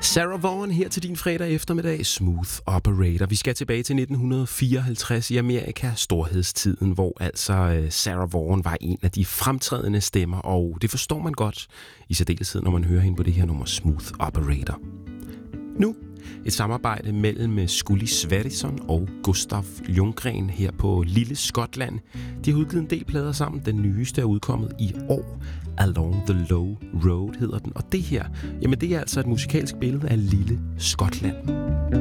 Sarah Vaughan her til din fredag eftermiddag. Smooth Operator. Vi skal tilbage til 1954 i Amerika, storhedstiden, hvor altså Sarah Vaughan var en af de fremtrædende stemmer, og det forstår man godt i særdeleshed, når man hører hende på det her nummer Smooth Operator. Nu et samarbejde mellem Scully Sverrisson og Gustav Ljunggren her på Lille Skotland. De har udgivet en del plader sammen. Den nyeste er udkommet i år. Along the Low Road hedder den. Og det her, jamen det er altså et musikalsk billede af Lille Skotland.